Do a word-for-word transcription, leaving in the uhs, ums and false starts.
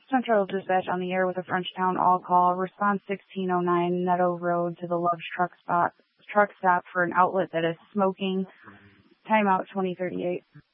Central Dispatch on the air with a Frenchtown all call. Response sixteen oh nine Netto Road to the Love's truck spot truck stop for an outlet that is smoking. Timeout twenty thirty-eight.